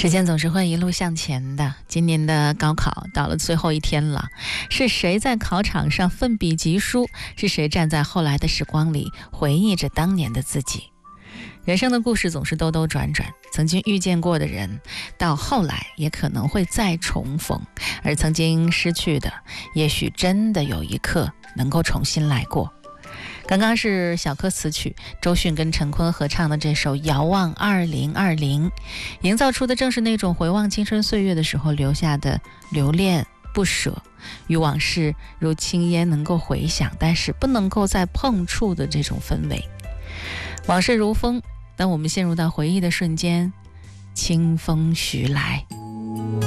时间总是会一路向前的，今年的高考到了最后一天了，是谁在考场上奋笔疾书？是谁站在后来的时光里回忆着当年的自己？人生的故事总是兜兜转转，曾经遇见过的人，到后来也可能会再重逢，而曾经失去的，也许真的有一刻能够重新来过。刚刚是小柯词曲，周迅跟陈坤合唱的这首《遥望2020》，营造出的正是那种回望青春岁月的时候留下的留恋、不舍，与往事如轻烟能够回想，但是不能够再碰触的这种氛围。往事如风，当我们陷入到回忆的瞬间，清风徐来。